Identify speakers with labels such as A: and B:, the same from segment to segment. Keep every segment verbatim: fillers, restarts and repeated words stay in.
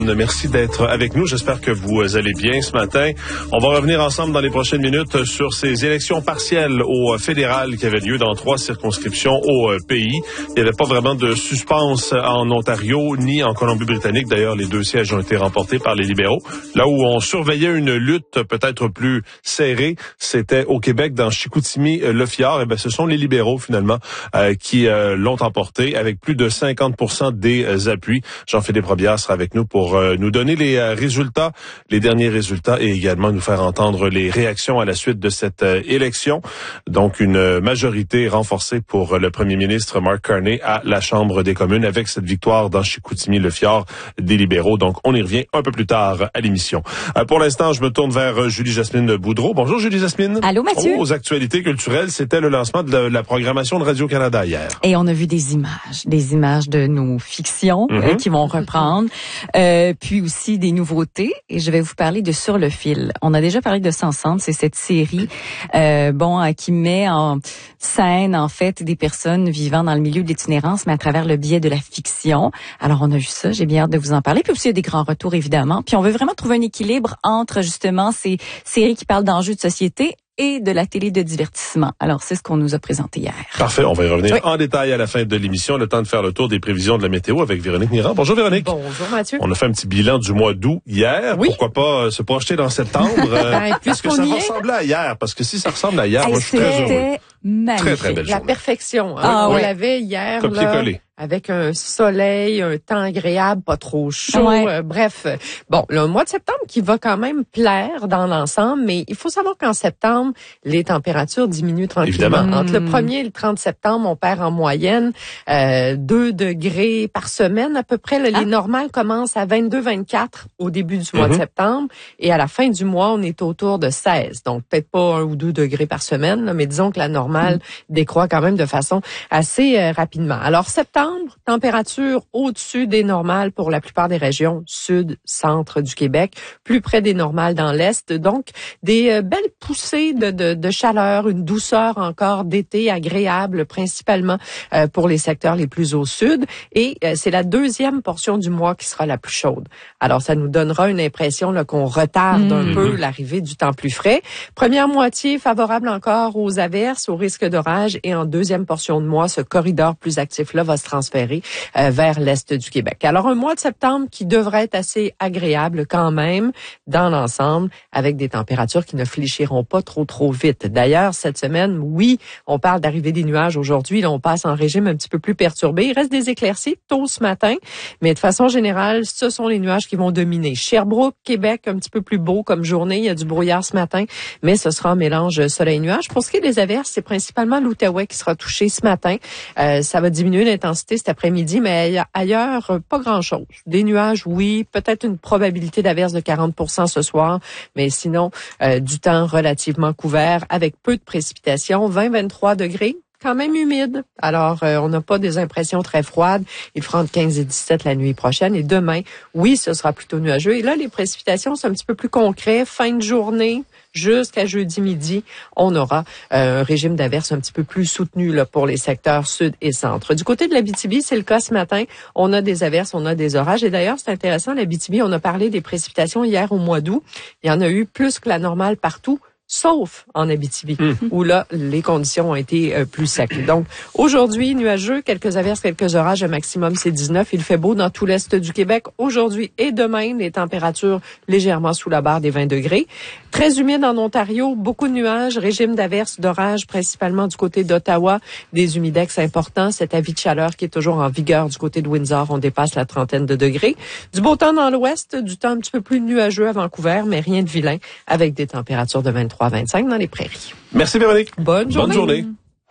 A: Merci d'être avec nous. J'espère que vous allez bien ce matin. On va revenir ensemble dans les prochaines minutes sur ces élections partielles au fédéral qui avaient lieu dans trois circonscriptions au pays. Il n'y avait pas vraiment de suspense en Ontario ni en Colombie-Britannique. D'ailleurs, les deux sièges ont été remportés par les libéraux. Là où on surveillait une lutte peut-être plus serrée, c'était au Québec, dans Chicoutimi-Le Fjord. Et ben, ce sont les libéraux, finalement, euh, qui euh, l'ont emporté avec plus de cinquante pour cent des euh, appuis. Jean-Philippe Robillard sera avec nous pour nous donner les résultats, les derniers résultats et également nous faire entendre les réactions à la suite de cette élection. Donc, une majorité renforcée pour le premier ministre Mark Carney à la Chambre des communes avec cette victoire dans Chicoutimi-Le Fjord des libéraux. Donc, on y revient un peu plus tard à l'émission. Pour l'instant, je me tourne vers Julie-Jasmine Boudreau. Bonjour Julie-Jasmine.
B: Allô Mathieu.
A: Aux actualités culturelles, c'était le lancement de la, la programmation de Radio-Canada hier.
B: Et on a vu des images, des images de nos fictions mm-hmm. euh, qui vont reprendre. Euh, puis aussi des nouveautés, et je vais vous parler de Sur le fil. On a déjà parlé de ça ensemble, c'est cette série euh, bon euh, qui met en scène en fait des personnes vivant dans le milieu de l'itinérance, mais à travers le biais de la fiction. Alors on a vu ça, j'ai bien hâte de vous en parler. Puis aussi il y a des grands retours évidemment. Puis on veut vraiment trouver un équilibre entre justement ces séries qui parlent d'enjeux de société et de la télé de divertissement. Alors, c'est ce qu'on nous a présenté hier.
A: Parfait, on va y revenir
B: oui.
A: en détail à la fin de l'émission. Le temps de faire le tour des prévisions de la météo avec Véronique Niran. Bonjour Véronique.
C: Bonjour Mathieu.
A: On a fait un petit bilan du mois d'août hier.
C: Oui.
A: Pourquoi pas euh, se projeter dans septembre? Euh, Est-ce que ça va ressembler à hier? Parce que si ça ressemble à hier,
B: hey,
A: moi je suis très heureux.
B: Magnifique.
A: Très, très belle
C: La
A: journée.
C: perfection. Hein?
B: Ah,
C: on
B: oui.
C: l'avait hier.
A: Copier-coller.
C: Là, avec un soleil, un temps agréable, pas trop chaud.
B: Ouais.
C: Euh, bref, bon, le mois de septembre qui va quand même plaire dans l'ensemble, mais il faut savoir qu'en septembre, les températures diminuent tranquillement.
A: Évidemment.
C: Entre le premier et le trente septembre, on perd en moyenne euh, deux degrés par semaine à peu près. Là, ah. Les normales commencent à vingt-deux vingt-quatre au début du mois mm-hmm. de septembre et à la fin du mois, on est autour de seize. Donc, peut-être pas un ou deux degrés par semaine, là, mais disons que la normale mm. décroît quand même de façon assez euh, rapidement. Alors, septembre, température au-dessus des normales pour la plupart des régions sud, centre du Québec, plus près des normales dans l'est. Donc, des euh, belles poussées de, de, de chaleur, une douceur encore d'été agréable, principalement euh, pour les secteurs les plus au sud. Et euh, c'est la deuxième portion du mois qui sera la plus chaude. Alors, ça nous donnera une impression là, qu'on retarde mmh. un peu l'arrivée du temps plus frais. Première moitié favorable encore aux averses, au risque d'orage. Et en deuxième portion de mois, ce corridor plus actif-là va se transférer euh, vers l'est du Québec. Alors, un mois de septembre qui devrait être assez agréable quand même dans l'ensemble, avec des températures qui ne fléchiront pas trop, trop vite. D'ailleurs, cette semaine, oui, on parle d'arrivée des nuages aujourd'hui. Là, on passe en régime un petit peu plus perturbé. Il reste des éclaircies tôt ce matin, mais de façon générale, ce sont les nuages qui vont dominer. Sherbrooke, Québec, un petit peu plus beau comme journée. Il y a du brouillard ce matin, mais ce sera un mélange soleil-nuage. Pour ce qui est des averses, c'est principalement l'Outaouais qui sera touché ce matin. Euh, ça va diminuer l'intensité cet après-midi, mais ailleurs, pas grand-chose. Des nuages, oui, peut-être une probabilité d'averse de quarante pour cent ce soir, mais sinon, euh, du temps relativement couvert avec peu de précipitations, vingt à vingt-trois degrés. Quand même humide. Alors, euh, on n'a pas des impressions très froides. Il fera entre quinze et dix-sept la nuit prochaine. Et demain, oui, ce sera plutôt nuageux. Et là, les précipitations sont un petit peu plus concrets. Fin de journée, jusqu'à jeudi midi, on aura euh, un régime d'averse un petit peu plus soutenu là, pour les secteurs sud et centre. Du côté de l'Abitibi, c'est le cas ce matin. On a des averses, on a des orages. Et d'ailleurs, c'est intéressant, l'Abitibi, on a parlé des précipitations hier au mois d'août. Il y en a eu plus que la normale partout, sauf en Abitibi, mmh. où là, les conditions ont été euh, plus secs. Donc, aujourd'hui, nuageux, quelques averses, quelques orages, un maximum, c'est dix-neuf. Il fait beau dans tout l'est du Québec. Aujourd'hui et demain, les températures légèrement sous la barre des vingt degrés. Très humide en Ontario, beaucoup de nuages, régime d'averses, d'orages, principalement du côté d'Ottawa, des humidex importants. Cet avis de chaleur qui est toujours en vigueur du côté de Windsor, on dépasse la trentaine de degrés. Du beau temps dans l'ouest, du temps un petit peu plus nuageux à Vancouver, mais rien de vilain, avec des températures de vingt-trois à vingt-cinq dans les prairies.
A: Merci Véronique.
C: Bonne journée.
A: Bonne journée.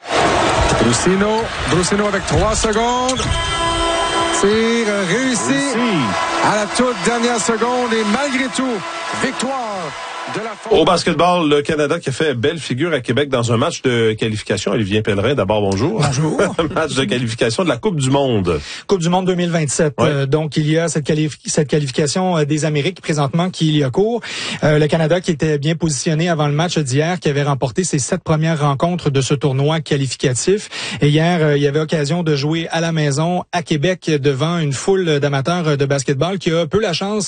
D: Brussino, Brussino avec trois secondes. Tir réussi. réussi à la toute dernière seconde et malgré tout, victoire de la faute.
A: Au basketball, le Canada qui a fait belle figure à Québec dans un match de qualification. Olivier Pellerin, d'abord, bonjour.
E: Bonjour.
A: Match de qualification de la Coupe du Monde.
E: Coupe du Monde deux mille vingt-sept.
A: Ouais.
E: Euh, donc, il y a cette, qualif- cette qualification euh, des Amériques présentement qui y a cours. Euh, le Canada qui était bien positionné avant le match d'hier, qui avait remporté ses sept premières rencontres de ce tournoi qualificatif. Et hier, euh, il y avait occasion de jouer à la maison, à Québec, devant une foule d'amateurs de basketball qui a peu la chance